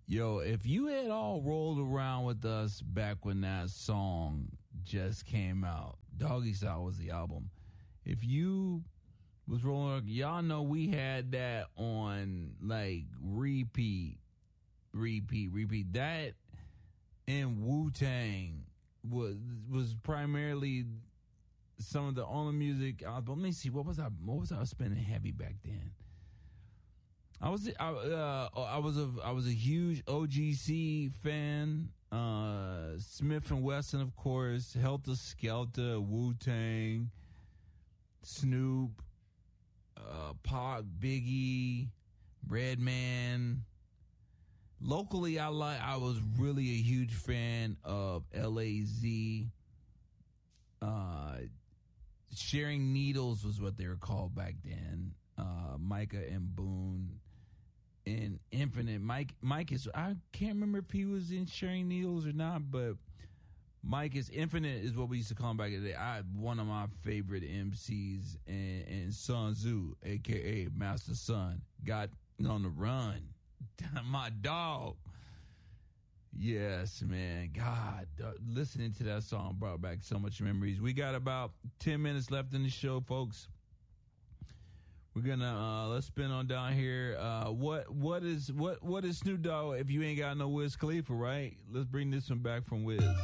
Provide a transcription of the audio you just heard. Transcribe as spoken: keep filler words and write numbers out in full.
Yo, if you had all rolled around with us back when that song just came out, Doggy Style was the album. If you was rolling, y'all know we had that on like repeat, repeat, repeat. That and Wu-Tang was was primarily some of the only music. Uh, let me see, what was I? What was I spending heavy back then? I was I, uh, I was a I was a huge O G C fan. Uh, Smith and Wesson, of course, Helter Skelter, Wu-Tang, Snoop, uh, Pac, Biggie, Redman. Locally, I like. I was really a huge fan of L A Z. Uh, Sharing Needles was what they were called back then. Uh, Micah and Boone. And Infinite. Mike Mike is, I can't remember if he was in Sharing Needles or not, but Mike is Infinite is what we used to call him back in the day. I one of my favorite M Cs, and, and Sun Tzu, aka Master Sun, got on the run. My dog. Yes, man. God, uh, listening to that song brought back so much memories. We got about ten minutes left in the show, folks. We're gonna uh, let's spin on down here. Uh, what what is what what is Snoop Dogg if you ain't got no Wiz Khalifa, right? Let's bring this one back from Wiz.